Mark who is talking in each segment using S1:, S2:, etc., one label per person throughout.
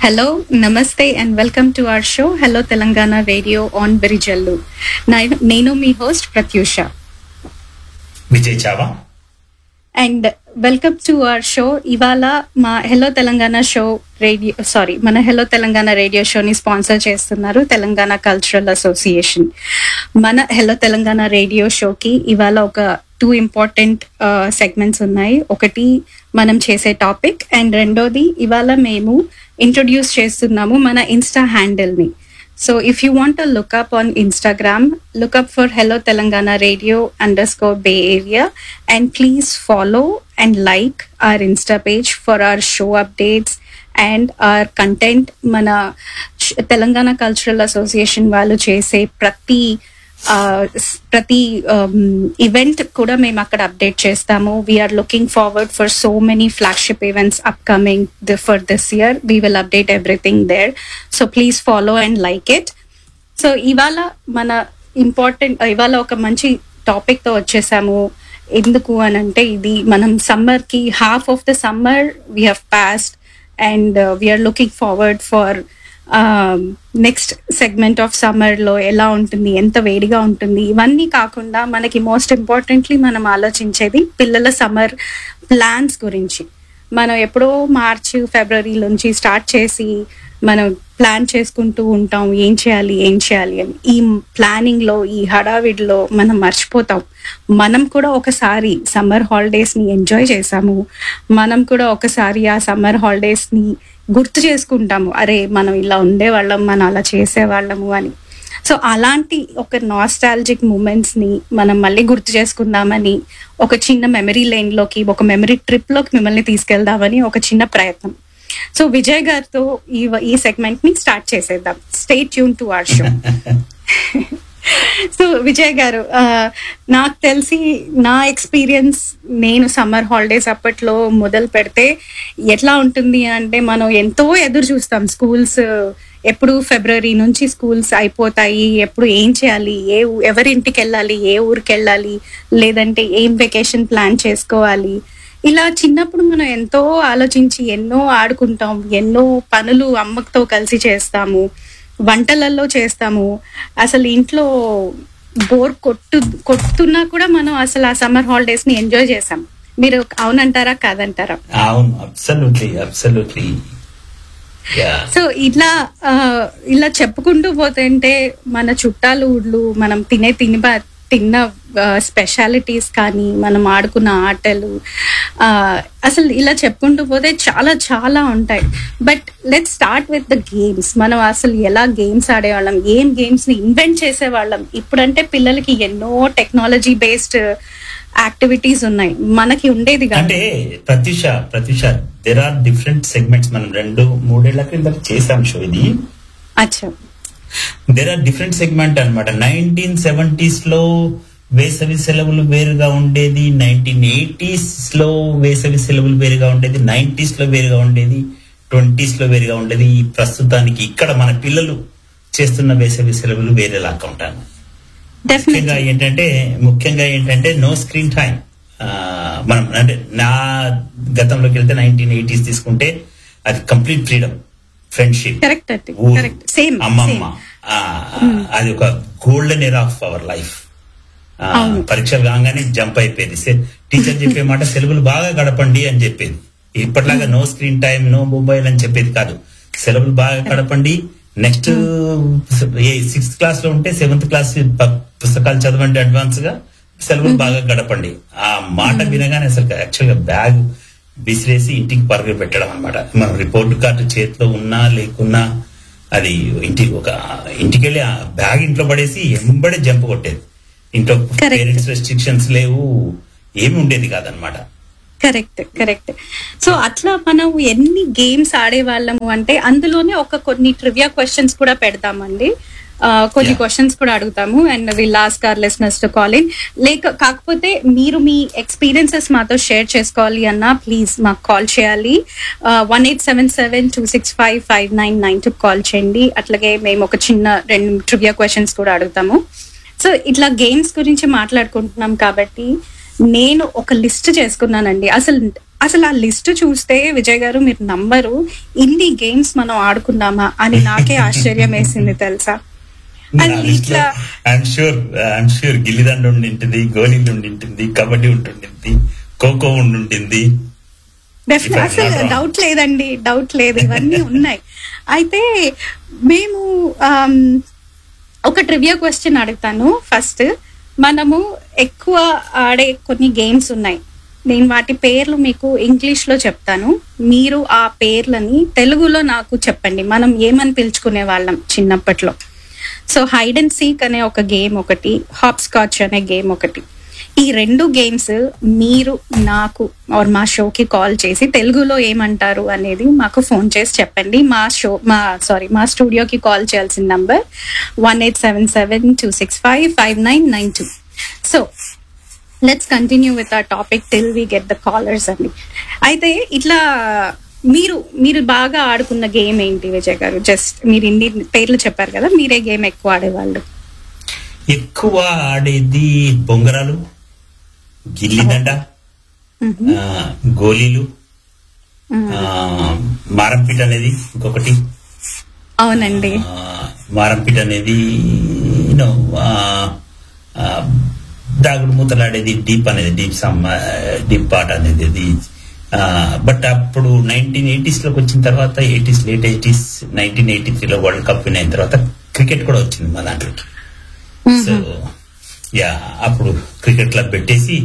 S1: Hello, namaste, and welcome to our show, Hello Telangana Radio on Birijallu. Nenu me host Pratyusha.
S2: Vijay Chhaava
S1: And welcome to our show. ఇవాళ మా hello Telangana show మన hello Telangana radio షోని sponsor చేస్తున్నారు Telangana cultural association. మన hello Telangana radio షోకి ఇవాళ ఒక 2 important segments ఉన్నాయి. ఒకటి మనం చేసే టాపిక్ అండ్ రెండోది ఇవాళ మేము ఇంట్రొడ్యూస్ చేస్తున్నాము మన Insta హ్యాండిల్ని. So if you want to look up on Instagram, look up for Hello Telangana Radio _Bay Area and please follow and like our Insta page for our show updates and our content. Mana Telangana Cultural Association వాళ్ళు చేసే ప్రతి event కూడా మేము అక్కడ update చేస్తాము. We are looking forward for so many flagship events upcoming for this year. We will update everything there. So please follow and like it. So ఇవాళ ఒక మంచి టాపిక్ తో వచ్చేసాము. ఎందుకు అని అంటే ఇది మనం సమ్మర్ కి half of the summer we have passed and we are looking forward for next segment of summer లో ఎలా ఉంటుంది, ఎంత వేడిగా ఉంటుంది, ఇవన్నీ కాకుండా మనకి మోస్ట్ ఇంపార్టెంట్లీ మనం ఆలోచించేది పిల్లల సమ్మర్ ప్లాన్స్ గురించి. మనం ఎప్పుడో మార్చ్ ఫిబ్రవరి నుంచి స్టార్ట్ చేసి మనం ప్లాన్ చేసుకుంటూ ఉంటాం ఏం చేయాలి అని. ఈ ప్లానింగ్ లో, ఈ హడావిడిలో మనం మర్చిపోతాం మనం కూడా ఒకసారి సమ్మర్ హాలిడేస్ ని ఎంజాయ్ చేసాము. మనం కూడా ఒకసారి ఆ సమ్మర్ హాలిడేస్ ని గుర్తు చేసుకుంటాము, అరే మనం ఇలా ఉండేవాళ్ళం, మనం అలా చేసేవాళ్ళము అని. సో అలాంటి ఒక నాస్టాలజిక్ మూమెంట్స్ ని మనం మళ్ళీ గుర్తు చేసుకుందామని ఒక చిన్న మెమరీ లైన్ లోకి, ఒక మెమరీ ట్రిప్ లోకి మిమ్మల్ని తీసుకెళ్దామని ఒక చిన్న ప్రయత్నం. సో విజయ్ గారితో ఈ సెగ్మెంట్ ని స్టార్ట్ చేసేద్దాం. Stay tune to our show. So Vijay గారు, నాకు తెలిసి నా ఎక్స్పీరియన్స్, నేను సమ్మర్ హాలిడేస్ అప్పట్లో మొదలు పెడితే ఎట్లా ఉంటుంది అంటే మనం ఎంతో ఎదురు చూస్తాం. స్కూల్స్ ఎప్పుడు ఫిబ్రవరి నుంచి స్కూల్స్ అయిపోతాయి, ఎప్పుడు ఏం చేయాలి, ఎవరింటికి వెళ్ళాలి, ఏ ఊరికి వెళ్ళాలి, లేదంటే ఏం వెకేషన్ ప్లాన్ చేసుకోవాలి. ఇలా చిన్నప్పుడు మనం ఎంతో ఆలోచించి ఎన్నో ఆడుకుంటాం, ఎన్నో పనులు అమ్మతో కలిసి చేస్తాము, వంటలలో చేస్తాము. అసలు ఇంట్లో బోర్ కొట్టున్నా కూడా మనం అసలు ఆ సమ్మర్ హాలిడేస్ ని ఎంజాయ్ చేసాం. మీరు అవునంటారా కాదంటారా?
S2: అవును, అబ్సల్యూట్లీ.
S1: సో ఇలా చెప్పుకుంటూ పోతుంటే మన చుట్టాలు ఊళ్ళు, మనం తిన్న స్పెషాలిటీస్ కానీ, మనం ఆడుకున్న ఆటలు, అసలు ఇలా చెప్పుకుంటూ పోతే చాలా చాలా ఉంటాయి. But let's start with the games. మనం అసలు ఎలా గేమ్స్ ఆడేవాళ్ళం, ఏం గేమ్స్ ని ఇన్వెంట్ చేసేవాళ్ళం. ఇప్పుడంటే పిల్లలకి ఎన్నో టెక్నాలజీ బేస్డ్ యాక్టివిటీస్ ఉన్నాయి, మనకి ఉండేది కాదు.
S2: అంటే Pratyusha there are different segments. మనం 2-3 ఏళ్ల క్రింద చేసాం షో ఇది.
S1: అచ్చా,
S2: దేర్ ఆర్ డిఫరెంట్ సెగ్మెంట్ అనమాట. 1970s లో వేసవి సెలవులు వేరుగా ఉండేది, 1980s లో వేసవి సెలవులు వేరుగా ఉండేది, 90s లో వేరుగా ఉండేది, 20s లో వేరుగా ఉండేది. ఈ ప్రస్తుతానికి ఇక్కడ మన పిల్లలు చేస్తున్న వేసవి సెలవులు వేరేలాగా ఉంటాను. ముఖ్యంగా ఏంటంటే నో స్క్రీన్ టైం. మనం అంటే నా గతంలోకి వెళ్తే 1980s తీసుకుంటే అది కంప్లీట్ ఫ్రీడమ్, ఫ్రెండ్షిప్, అమ్మమ్మ, అది ఒక golden era of our life. పరీక్షలు కాగానే జంప్ అయిపోయింది. టీచర్ చెప్పే మాట సెలవులు బాగా గడపండి అని చెప్పేది. ఇప్పటిలాగా no screen time, no mobile అని చెప్పేది కాదు. సెలవులు బాగా గడపండి, నెక్స్ట్ 6th క్లాస్ లో ఉంటే 7th క్లాస్ పుస్తకాలు చదవండి, అడ్వాన్స్ గా సెలవులు బాగా గడపండి. ఆ మాట వినగానే అసలు యాక్చువల్ గా బ్యాగ్ విసిరేసి ఇంటికి పరుగు పెట్టడం అనమాట. మనం రిపోర్ట్ కార్డు చేతిలో ఉన్నా లేకున్నా అది ఇంటికి వెళ్ళి ఆ బ్యాగ్ ఇంట్లో పడేసి ఎంబడే జంప్ కొట్టేది. ఇంట్లో పేరెంట్స్ రెస్ట్రిక్షన్స్ లేవు, ఏమి ఉండేది కాదనమాట.
S1: కరెక్ట్. సో అట్లా మనం ఎన్ని గేమ్స్ ఆడేవాళ్ళము అంటే అందులోనే కొన్ని ట్రివియా క్వశ్చన్స్ కూడా పెడతామండి. కొన్ని క్వశ్చన్స్ కూడా అడుగుతాము and will ask hour listeners to call in. కాకపోతే మీరు మీ ఎక్స్పీరియన్సెస్ మాతో షేర్ చేసుకోవాలి అన్నా ప్లీజ్ మాకు కాల్ చేయాలి. 1877-265-5992 కాల్ చేయండి. అట్లాగే మేము ఒక చిన్న 2 ట్రివియా క్వశ్చన్స్ కూడా అడుగుతాము. సో ఇట్లా గేమ్స్ గురించి మాట్లాడుకుంటున్నాం కాబట్టి నేను ఒక లిస్ట్ చేసుకున్నానండి. అసలు అసలు ఆ లిస్ట్ చూస్తే విజయ్ గారు మీరు నంబరు, ఇన్ని గేమ్స్ మనం ఆడుకున్నామా అని నాకే ఆశ్చర్యం వేసింది తెలుసా. ఇట్లా
S2: ఐఎమ్ షూర్ గిల్లిదండ ఉండింటుంది, గోళీలు ఉండింటుంది, కబడ్డీ ఉంటుండింది, ఖోఖో ఉండుంటుంది.
S1: అసలు డౌట్ లేదండి, డౌట్ లేదు, ఇవన్నీ ఉన్నాయి. అయితే మేము ఒక ట్రివియా క్వశ్చన్ అడుగుతాను ఫస్ట్. మనము ఎక్కువ ఆడే కొన్ని గేమ్స్ ఉన్నాయి, నేను వాటి పేర్లు మీకు ఇంగ్లీష్ లో చెప్తాను, మీరు ఆ పేర్లని తెలుగులో నాకు చెప్పండి. మనం ఏమని పిలుచుకునే వాళ్ళం చిన్నప్పట్లో. సో హైడ్ అండ్ సీక్ అనే ఒక గేమ్ ఒకటి, హాప్ స్కాచ్ అనే గేమ్ ఒకటి. ఈ 2 గేమ్స్ మీరు నాకు ఆర్ మా షోకి కాల్ చేసి తెలుగులో ఏమంటారు అనేది మాకు ఫోన్ చేసి చెప్పండి. మా స్టూడియోకి కాల్ చేయాల్సిన number 1877-265-5992. So let's continue with our topic till we get the callers అండి. అయితే ఇట్లా మీరు బాగా ఆడుకున్న గేమ్ ఏంటి విజయ్ గారు? జస్ట్ మీరు ఇన్ని పేర్లు చెప్పారు కదా, మీరే గేమ్ ఎక్కువ ఆడేవాళ్ళు?
S2: ఎక్కువ ఆడేది బొంగరాలు, గిల్లిదండ, గోళీలు, మారంపీట అనేది ఇంకొకటి.
S1: అవునండి,
S2: మారంపీట అనేది దాగుడు మూతలాడేది, డీప్ అనేది డీప్ ఆట అనేది. బట్ అప్పుడు 1980s లోకి వచ్చిన తర్వాత, late 80s 1983లో world cup win అయిన తర్వాత క్రికెట్ కూడా వచ్చింది మా దాంట్లోకి. సో అప్పుడు క్రికెట్ క్లబ్ పెట్టేసి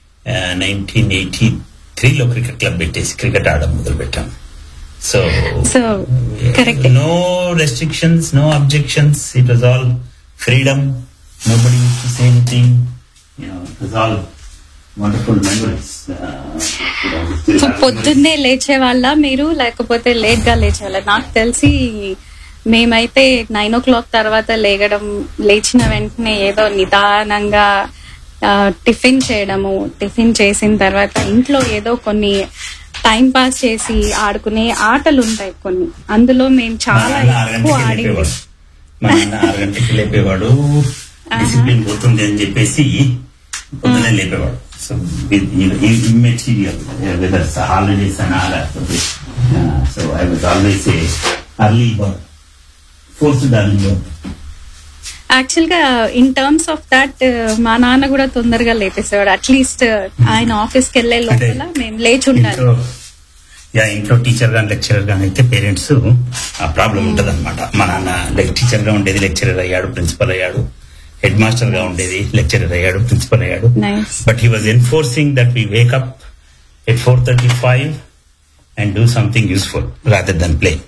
S2: 1983లో క్రికెట్ క్లబ్ పెట్టేసి క్రికెట్ ఆడడం మొదలు పెట్టాం. So no restrictions, no objections, it was all freedom, nobody used to say anything, it was all wonderful memories.
S1: పొద్దున్నే లేచే వాళ్ళ మీరు, లేకపోతే లేట్ గా లేచేవాళ్ళ? నాకు తెలిసి మేమైతే 9 o'clock తర్వాత లేచిన వెంటనే ఏదో నిదానంగా టిఫిన్ చేయడము, టిఫిన్ చేసిన తర్వాత ఇంట్లో ఏదో కొన్ని టైం పాస్ చేసి ఆడుకునే ఆటలు ఉంటాయి కొన్ని, అందులో మేము చాలా ఎక్కువ ఆడింది.
S2: మా నాన్న 6 గంటలకి లేపేవాడు, డిసిప్లిన్ పోతుంది అని చెప్పేసి పొద్దునే లేపేవాడు. సో మెటీరియల్ వెదర్ హాలిడేస్ అని లేకపోతే, so I was always a early bird, forced early bird.
S1: Actual గా ఇన్ టర్మ్స్ ఆఫ్ దట్ మా నాన్న కూడా తొందరగా లేపేసేవాడు. అట్లీస్ట్ ఆయన ఆఫీస్కి వెళ్లే లోపల మేము లేచి ఉండాలి.
S2: ఇంట్లో టీచర్ గాని లెక్చరర్ గాని అయితే పేరెంట్స్ ఆ ప్రాబ్లం ఉంటది అనమాట. మా నాన్న టీచర్ గా ఉండేది, లెక్చరర్ అయ్యాడు, ప్రిన్సిపల్ అయ్యాడు, హెడ్ మాస్టర్ గా ఉండేది, లెక్చరర్ అయ్యాడు, ప్రిన్సిపల్ అయ్యాడు. But he was enforcing that we Wake up at 4:35 and do something useful rather than play.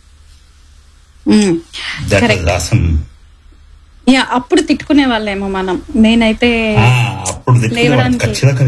S2: That was awesome.
S1: అప్పుడు తిట్టుకునే వాళ్ళేమో మనం, నేనైతే లేవడానికి.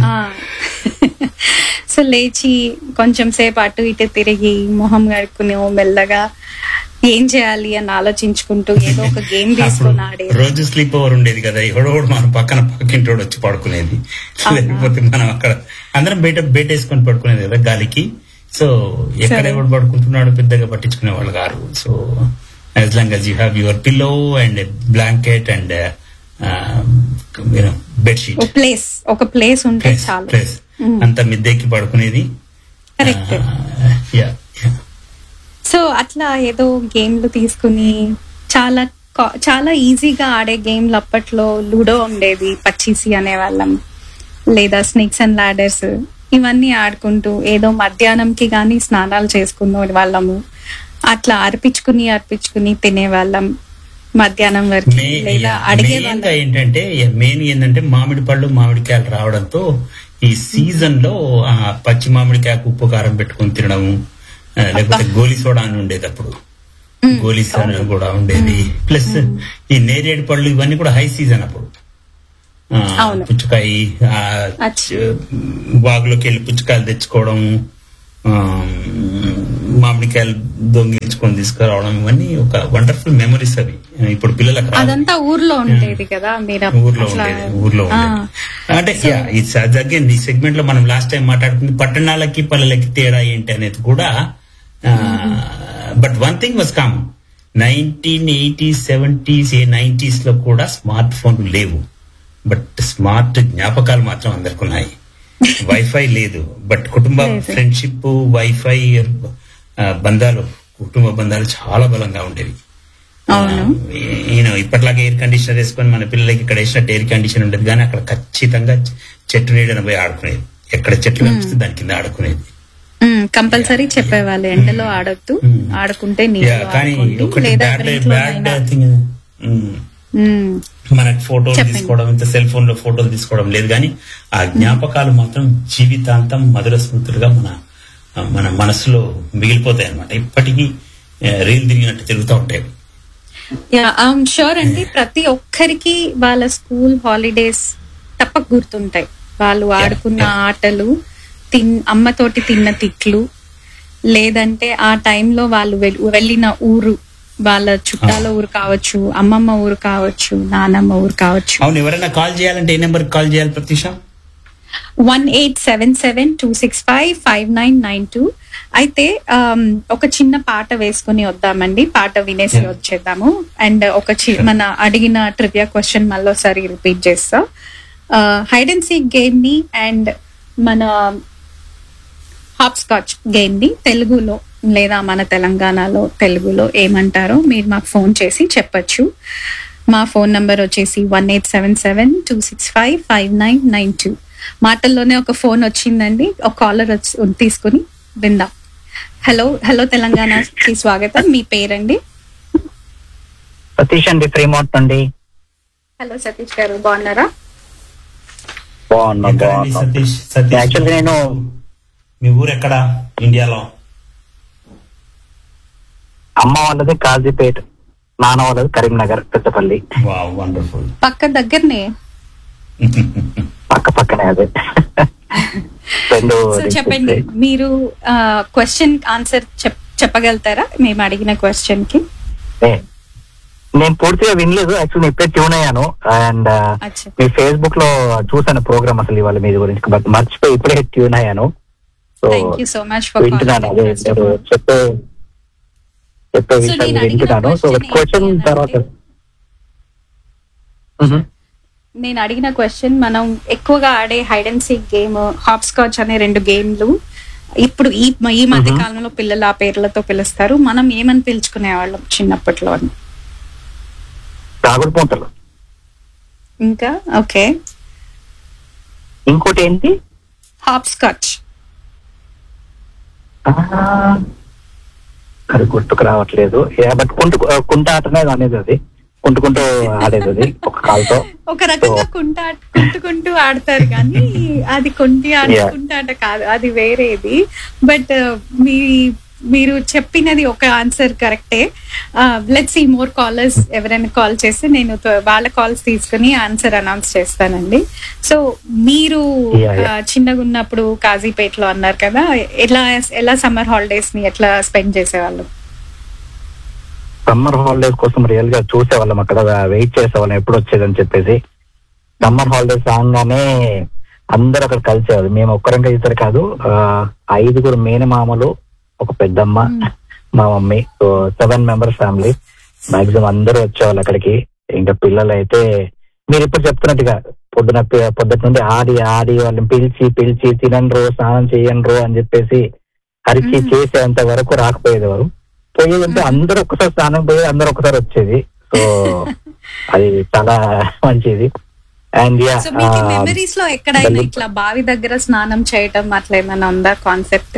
S1: సో లేచి కొంచెం సేపు అటు ఇటు తిరిగి మొహం కడుక్కునే మెల్లగా ఏం చేయాలి అని ఆలోచించుకుంటూ ఏదో ఒక గేమ్ తీసుకొని ఆడేది.
S2: రోజు స్లీప్ ఓవర్ ఉండేది కదా, ఎవడో మన పక్కింటోడు వచ్చి పడుకునేది, లేకపోతే మనం అక్కడ అందరం బయట వేసుకొని పడుకునేది కదా గాలికి. సో ఎక్కడ ఎవడు పడుకుంటున్నాడు పెద్దగా పట్టించుకునే వాళ్ళు కాదు. So as long as you have your pillow and a blanket and bed sheet,
S1: ఒక ప్లేస్ ఉంటే చాలు.
S2: అంత మిద్దెకి పడుకునేది.
S1: కరెక్ట్. సో అట్లా ఏదో గేమ్లు తీసుకుని చాలా ఈజీగా ఆడే గేమ్లు అప్పట్లో లూడో ఉండేది, పచ్చీసి అనేవాళ్ళం, లేదా స్నేక్స్ అండ్ లాడర్స్, ఇవన్నీ ఆడుకుంటూ ఏదో మధ్యాహ్నంకి గానీ స్నానాలు చేసుకునే వాళ్ళము. అట్లా అర్పించుకుని తినేవాళ్ళం మధ్యాహ్నం వరకు.
S2: ఏంటంటే మామిడి పళ్ళు, మామిడికాయలు రావడంతో ఈ సీజన్ లో పచ్చి మామిడికాయకు ఉప్పు కారం పెట్టుకుని తినడము, లేకపోతే గోలీ సోడా అని ఉండేది అప్పుడు, గోలీ సోడా కూడా ఉండేది. ప్లస్ ఈ నేరేడు పళ్ళు ఇవన్నీ కూడా హై సీజన్ అప్పుడు. పుచ్చకాయ బాగులోకి వెళ్ళి పుచ్చకాయలు తెచ్చుకోవడం, మామిడికాయలు దొంగిలించుకొని తీసుకురావడం, ఇవన్నీ ఒక వండర్ఫుల్ మెమరీస్. అవి ఇప్పుడు పిల్లలకు
S1: అదంతా ఊర్లో ఉండేది కదా,
S2: ఊర్లో ఉండేది. అంటే అగైన్ ఈ సెగ్మెంట్ లో మనం లాస్ట్ టైం మాట్లాడుకుంది పట్టణాలకి పల్లెలకి తేడా ఏంటి అనేది కూడా. But one thing was common, 1980s, 70s, 90s లో కూడా స్మార్ట్ ఫోన్లు లేవు, బట్ స్మార్ట్ జ్ఞాపకాలు మాత్రం అందరికి ఉన్నాయి. వైఫై లేదు, బట్ కుటుంబ ఫ్రెండ్షిప్, వైఫై బంధాలు, కుటుంబ బంధాలు చాలా బలంగా ఉండేవి. ఇప్పటిలాగా ఎయిర్ కండిషనర్ వేసుకొని మన పిల్లలకి ఇక్కడ వేసినట్టు ఎయిర్ కండిషన్ ఉండేది, కానీ అక్కడ ఖచ్చితంగా చెట్టు నీడన పోయి ఆడుకునేది. ఎక్కడ చెట్లు కనిపిస్తే దాని కింద ఆడుకునేది.
S1: కంపల్సరీ చెప్పేవాళ్ళు ఎండలో ఆడొద్దు, ఆడుకుంటే
S2: కానీ ఒకటి బ్యాడ్ థింగ్, మనకి ఫోటోలు తీసుకోవడం, ఇంత సెల్ ఫోన్ లో ఫోటోలు తీసుకోవడం లేదు, కానీ ఆ జ్ఞాపకాలు మాత్రం జీవితాంతం మధుర స్మృతులుగా మన మనసులో మిగిలిపోతాయి అనమాట. ఇప్పటికీ రీల్ తిరిగినట్టు తిరుగుతూ ఉంటాయి.
S1: షూర్ అండి, ప్రతి ఒక్కరికి వాళ్ళ స్కూల్ హాలిడేస్ తప్పక గుర్తుంటాయి. వాళ్ళు ఆడుకున్న ఆటలు, అమ్మతోటి తిన్న తిట్లు, లేదంటే ఆ టైంలో వాళ్ళు వెళ్ళిన ఊరు, వాళ్ళ చుట్టాల ఊరు కావచ్చు, అమ్మమ్మ ఊరు కావచ్చు, నానమ్మ ఊరు కావచ్చు.
S2: అవును, ఎవరైనా కాల్ చేయాలంటే ఏ నెంబర్ కాల్ చేయాలి ప్రత్యూష?
S1: 1877-265-5992. అయితే ఒక చిన్న పాట వేసుకుని వద్దామండి, పాట వినేసి వచ్చేద్దాము. అండ్ మన అడిగిన ట్రివియా క్వశ్చన్ మళ్ళీసారి రిపీట్ చేస్తా. హైడ్ అండ్ సీక్ గేమ్ ని అండ్ మన హాప్ స్కాచ్ గేమ్ ని తెలుగులో లేదా మన తెలంగాణలో తెలుగులో ఏమంటారో మీరు మాకు ఫోన్ చేసి చెప్పచ్చు. మా ఫోన్ నంబర్ వచ్చేసి 1877-265-5992. మాటల్లోనే ఒక ఫోన్ వచ్చిందండి, ఒక కాలర్ తీసుకుని విందాం. హలో తెలంగాణకి స్వాగతం, మీ పేరండి?
S3: సతీష్ అండి, ఫ్రీమౌంట్ అండి.
S1: హలో సతీష్ గారు, బాగున్నారా?
S3: యాక్చువల్లీ నేను,
S2: మీ ఊరు ఎక్కడ ఇండియాలో?
S3: అమ్మ వాళ్ళది కాజీపేట్, నాన్న వాళ్ళది కరీంనగర్, పెద్దపల్లి.
S2: వండర్ఫుల్.
S1: పక్క దగ్గరనే,
S3: పక్కనే అదే.
S1: చెప్పండి, మీరు క్వశ్చన్ ఆన్సర్ చెప్పగలుగుతారా మేము అడిగిన క్వశ్చన్ కి?
S3: నేను పూర్తిగా వినలేదు, యాక్చువల్లీ ఇప్పుడే ట్యూన్ అయ్యాను. అండ్ మీ ఫేస్బుక్ లో చూసాను ప్రోగ్రామ్, అసలు ఇవాళ మీ గురించి మర్చిపోయి ఇప్పుడే ట్యూన్ అయ్యాను.
S1: సో
S3: వింటున్నాను, అదే చెప్పే విషయాలు వింటున్నాను. సో క్వశ్చన్ తర్వాత
S1: నేను అడిగిన క్వశ్చన్, మనం ఎక్కువగా ఆడే hide and seek game, hop scotch అనే 2 గేమ్లు ఇప్పుడు ఈ మధ్య కాలంలో పిల్లలు ఆ పేర్లతో పిలుస్తారు. మనం ఏమని పిలుచుకునే వాళ్ళం చిన్నప్పట్లో?
S3: రాగుడు పూంతలు.
S1: ఇంకా ఓకే,
S3: ఇంకోటి ఏంటి?
S1: Hop scotch.
S3: అది గుర్తుకు రావట్లేదు, బట్ కుంట ఆటనే అనేది, అది కుంటుకుంటూ ఆడేది, అది ఒక కాలుతో.
S1: ఒక రకంగా కుంటుకుంటూ ఆడతారు, కానీ అది కుంటాట కాదు, అది వేరేది. బట్ మీరు చెప్పినది ఒక ఆన్సర్ కరెక్టే. Let's see more callers. ఎవరైనా కాల్ చేస్తే నేను వాళ్ళ కాల్స్ తీసుకుని ఆన్సర్ అనౌన్స్ చేస్తానండి. సో మీరు చిన్నగా ఉన్నప్పుడు కాజీపేటలో అన్నారు కదా, ఎలా సమ్మర్ హాలిడేస్ ని ఎట్లా స్పెండ్ చేసేవాళ్ళు?
S3: సమ్మర్ హాలిడేస్ కోసం రియల్ గా చూసేవాళ్ళం, అక్కడ వెయిట్ చేసేవాళ్ళం ఎప్పుడు వచ్చేదని చెప్పేసి. సమ్మర్ హాలిడేస్ రాగానే అందరూ అక్కడ కలిసేవాళ్ళు. మేము ఒక్కరంగా ఇద్దరు కాదు, 5 మేనమామలు, ఒక పెద్దమ్మ, మా mummy, so 7 members family. Maximum అందరూ వచ్చేవాళ్ళు అక్కడికి. ఇంకా పిల్లలు అయితే మీరు ఇప్పుడు చెప్తున్నట్టుగా పొద్దుటి నుండి ఆడి వాళ్ళని పిలిచి తినండ్రు, స్నానం చెయ్యండ్రు అని చెప్పేసి అరిచి చేసేంత వరకు రాకపోయేవారు. పోయేదంటే అందరూ ఒక్కసారి స్నానం పోయి అందరూ ఒకసారి వచ్చేది. సో అది చాలా మంచిది. అండ్
S1: మెమరీస్ లో ఎక్కడైనా ఇట్లా బావి దగ్గర స్నానం చేయటం అట్లా ఏమైనా ఉందా కాన్సెప్ట్?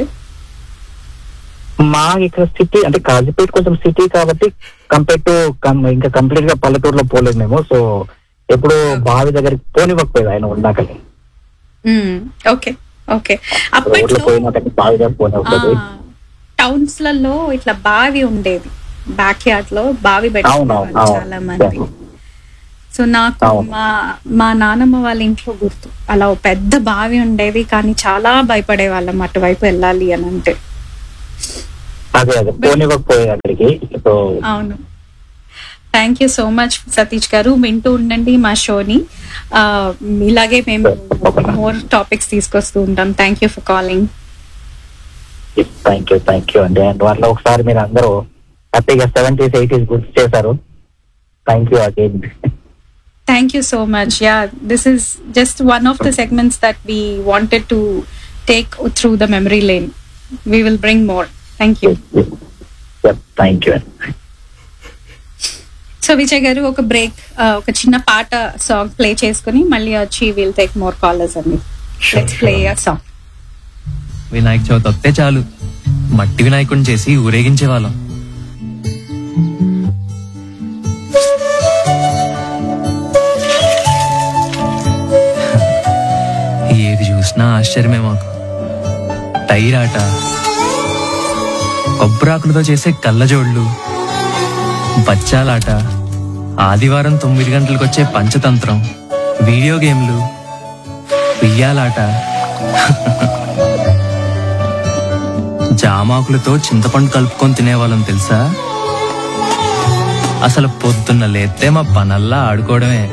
S3: మా ఇక్కడ సిటీ అంటే కాజీపేట కొంచెం సిటీ కాబట్టి కంపేర్ టు ఇంకా కంప్లీట్ గా పల్లెటూరులో పోలేదు మేము. సో ఎప్పుడు బావి దగ్గరికి పోనివ్వకపోయేది ఆయన ఉన్నాకని.
S1: Okay okay. అప్పట్లో
S3: బావి దగ్గర పోనివ్వకపోయేది.
S1: టౌన్స్ లలో ఇట్లా బావి ఉండేది, బ్యాక్ యార్డ్ లో బావి పెట్టుకునేవాళ్ళు చాలా మంది. సో నాకు మా నానమ్మ వాళ్ళ ఇంట్లో గుర్తు, అలా పెద్ద బావి ఉండేది, కానీ చాలా భయపడే వాళ్ళం అటువైపు వెళ్ళాలి అని అంటే. అవును. Thank you so much Satish గారు. వింటూ ఉండండి మా షోని, ఇలాగే మేము మోర్ టాపిక్స్ తీసుకొస్తూ ఉంటాం. Thank you for calling.
S3: Thank you అండి. అండ్ వాళ్ళ ఒకసారి మీరు అందరూ హ్యాపీగా 70s 80s గుర్తు చేశారు. Thank you again.
S1: Thank you so much. Yeah, this is just one of the segments that we wanted to take through the memory lane. We will bring more. Thank you.
S3: Thank you.
S1: So Vijay గారు ఒక break, ఒక చిన్న పాట song play చేసుకుని మళ్ళీ వచ్చి will take more callers అండి. Let's play a song.
S4: Vinayaka Chavithi వస్తే చాలు మట్టి వినాయకుడిని చేసి ఊరేగించే వాళ్ళం. ఏది చూసినా ఆశ్చర్యమే మాకు. టైర్ ఆట, కొబ్బరాకులతో చేసే కళ్ళజోళ్ళు, బచ్చాలాట, ఆదివారం 9 గంటలకు వచ్చే పంచతంత్రం, వీడియో గేమ్లు, ఉయ్యాలాట, జామాకులతో చింతపండు కలుపుకొని తినేవాళ్ళం తెలుసా. అసలు పొద్దున్న లేస్తే మా పనల్లా ఆడుకోవడమే.